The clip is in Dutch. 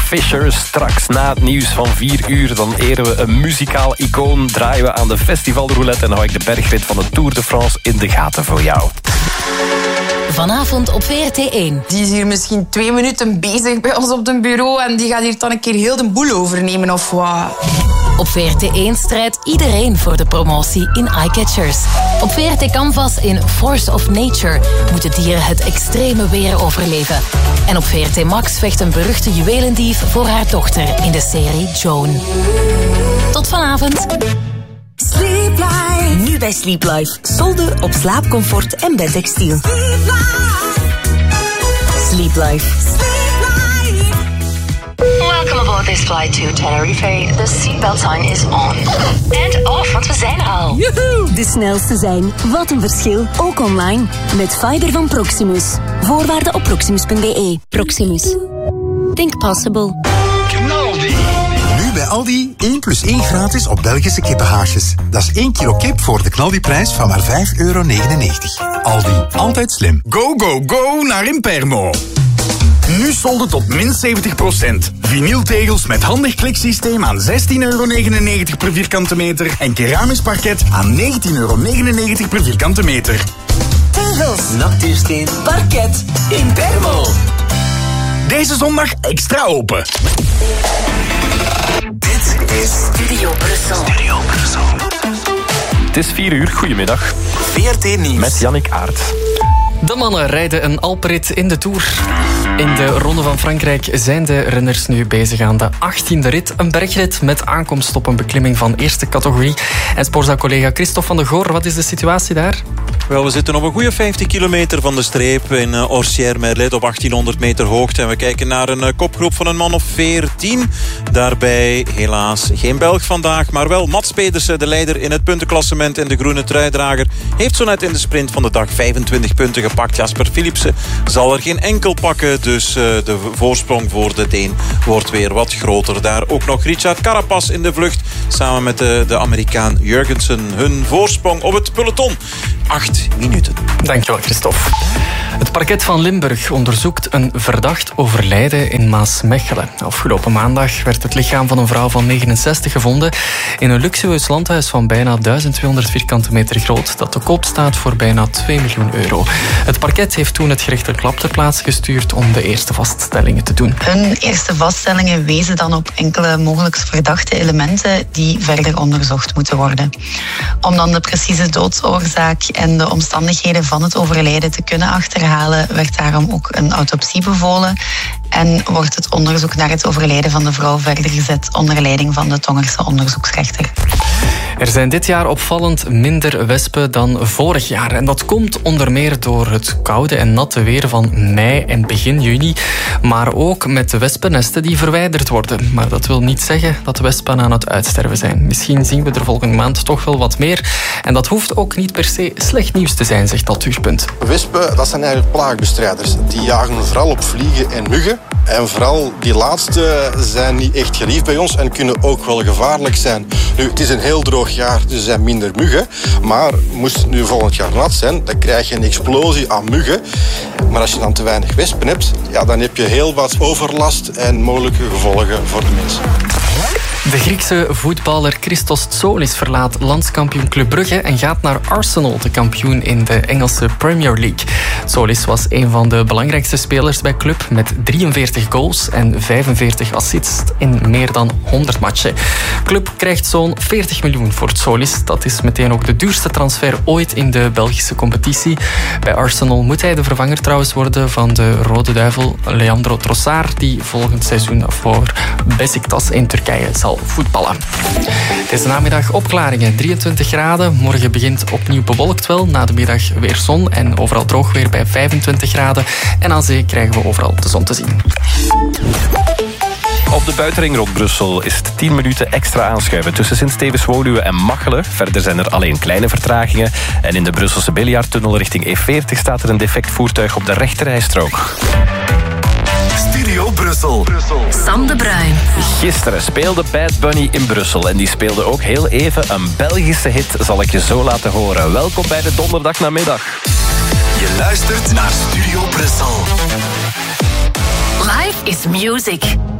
Fisher. Straks na het nieuws van 4 uur... dan eren we een muzikaal icoon, draaien we aan de festivalroulette... en hou ik de bergrit van de Tour de France in de gaten voor jou. Vanavond op VRT1. Die is hier misschien 2 minuten bezig bij ons op het bureau... en die gaat hier dan een keer heel de boel overnemen of wat. Op VRT1 strijdt iedereen voor de promotie in Eyecatchers. Op VRT Canvas in Force of Nature moeten dieren het extreme weer overleven. En op VRT Max vecht een beruchte juwelendief voor haar dochter in de serie Joan. Tot vanavond. Sleep Life. Nu bij Sleep Life. Solden op slaapcomfort en bedtextiel. Sleep Life. Sleep Life. Welcome aboard this flight to Tenerife. The seatbelt sign is on. And off, want we zijn er al. Joehoe! De snelste zijn. Wat een verschil. Ook online. Met fiber van Proximus. Voorwaarden op proximus.be. Proximus. Think possible. Knaldi. Nu bij Aldi 1 + 1 gratis op Belgische kippenhaasjes. Dat is 1 kilo kip voor de Knaldi-prijs van maar €5,99. Aldi, altijd slim. Go, go, go naar Impermo. Nu solden tot min 70%. Vinyltegels met handig kliksysteem aan €16,99 per vierkante meter. En keramisch parket aan €19,99 per vierkante meter. Tegels, natuursteen, parket, Impermo. Deze zondag extra open. Dit is Studio Brussel. Studio Brussel. Het is 4 uur, goedemiddag. VRT Nieuws. Met Jannik Aert. De mannen rijden een Alpenrit in de Tour. In de Ronde van Frankrijk zijn de renners nu bezig aan de 18e rit. Een bergrit met aankomst op een beklimming van eerste categorie. En sportzaak-collega Christophe van de Goor, wat is de situatie daar? Wel, we zitten op een goede 50 kilometer van de streep in Orsières-Merlet op 1800 meter hoogte. En we kijken naar een kopgroep van een man of 14. Daarbij helaas geen Belg vandaag, maar wel Mats Pedersen, de leider in het puntenklassement en de groene truidrager, heeft zo net in de sprint van de dag 25 punten gepakt. Jasper Philipsen zal er geen enkel pakken, dus de voorsprong voor de Deen wordt weer wat groter. Daar ook nog Richard Carapaz in de vlucht, samen met de Amerikaan Jurgensen. Hun voorsprong op het peloton, 8 minuten. Dankjewel, Christophe. Het parket van Limburg onderzoekt een verdacht overlijden in Maasmechelen. Afgelopen maandag werd het lichaam van een vrouw van 69 gevonden in een luxueus landhuis van bijna 1200 vierkante meter groot, dat te koop staat voor bijna €2 miljoen. Het parket heeft toen het gerechtelijk lab ter plaatse gestuurd om de eerste vaststellingen te doen. Hun eerste vaststellingen wezen dan op enkele mogelijk verdachte elementen die verder onderzocht moeten worden. Om dan de precieze doodsoorzaak en de omstandigheden van het overlijden te kunnen achterhalen, werd daarom ook een autopsie bevolen en wordt het onderzoek naar het overlijden van de vrouw verder gezet onder leiding van de Tongerse onderzoeksrechter. Er zijn dit jaar opvallend minder wespen dan vorig jaar. En dat komt onder meer door het koude en natte weer van mei en begin juni. Maar ook met de wespennesten die verwijderd worden. Maar dat wil niet zeggen dat de wespen aan het uitsterven zijn. Misschien zien we er volgende maand toch wel wat meer. En dat hoeft ook niet per se slecht nieuws te zijn, zegt Natuurpunt. Wespen, dat zijn eigenlijk plaagbestrijders. Die jagen vooral op vliegen en muggen. En vooral die laatste zijn niet echt geliefd bij ons en kunnen ook wel gevaarlijk zijn. Nu, het is een heel droog jaar, dus er zijn minder muggen. Maar moest het nu volgend jaar nat zijn, dan krijg je een explosie aan muggen. Maar als je dan te weinig wespen hebt, ja, dan heb je heel wat overlast en mogelijke gevolgen voor de mensen. De Griekse voetballer Christos Tsoulis verlaat landskampioen Club Brugge en gaat naar Arsenal, de kampioen in de Engelse Premier League. Tsoulis was een van de belangrijkste spelers bij club met 43 goals en 45 assists in meer dan 100 matchen. Club krijgt zo'n 40 miljoen voor Tsoulis. Dat is meteen ook de duurste transfer ooit in de Belgische competitie. Bij Arsenal moet hij de vervanger trouwens worden van de Rode Duivel Leandro Trossard, die volgend seizoen voor Beşiktaş in Turkije zal voetballen. Deze namiddag opklaringen, 23 graden. Morgen begint opnieuw bewolkt wel. Na de middag weer zon en overal droog weer bij 25 graden. En aan zee krijgen we overal de zon te zien. Op de buitenring rond Brussel is het 10 minuten extra aanschuiven tussen Sint-Stevens-Woluwe en Machelen. Verder zijn er alleen kleine vertragingen. En in de Brusselse Biljarttunnel richting E40 staat er een defect voertuig op de rechterrijstrook. Studio Brussel. Sam de Bruin. Gisteren speelde Bad Bunny in Brussel en die speelde ook heel even een Belgische hit, zal ik je zo laten horen. Welkom bij de donderdagnamiddag. Je luistert naar Studio Brussel. Life is music.